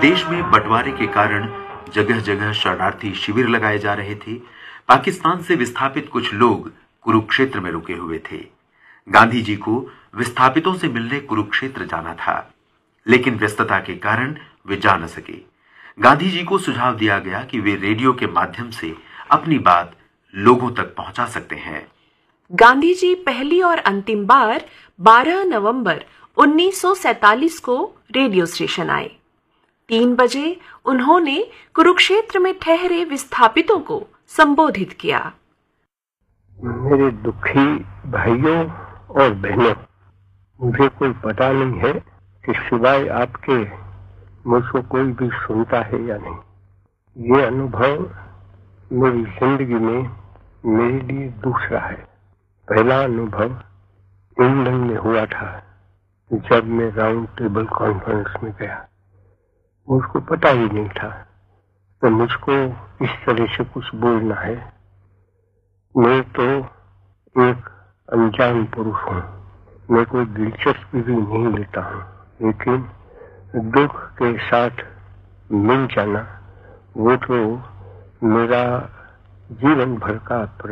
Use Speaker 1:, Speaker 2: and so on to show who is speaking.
Speaker 1: देश में बंटवारे के कारण जगह जगह शरणार्थी शिविर लगाए जा रहे थे। पाकिस्तान से विस्थापित कुछ लोग कुरुक्षेत्र में रुके हुए थे। गांधी जी को विस्थापितों से मिलने कुरुक्षेत्र जाना था, लेकिन व्यस्तता के कारण वे जा न सके। गांधी जी को सुझाव दिया गया कि वे रेडियो के माध्यम से अपनी बात लोगों तक पहुंचा सकते हैं।
Speaker 2: गांधी जी पहली और अंतिम बार 12 नवंबर 1947 को रेडियो स्टेशन आए। 3 बजे उन्होंने कुरुक्षेत्र में ठहरे विस्थापितों को संबोधित किया।
Speaker 3: मेरे दुखी भाइयों और बहनों, मुझे कोई पता नहीं है कि सिवाय आपके मुझको कोई भी सुनता है या नहीं। ये अनुभव मेरी जिंदगी में मेरे लिए दूसरा है। पहला अनुभव इंग्लैंड में हुआ था, जब मैं राउंड टेबल कॉन्फ्रेंस में गया। मुझको पता ही नहीं था कि मुझको इस तरह से कुछ बोलना है। मैं तो एक अनजान पुरुष हूँ, मैं कोई दिलचस्पी भी नहीं लेता हूँ, लेकिन दुख के साथ मिल जाना वो तो मेरा जीवन भर का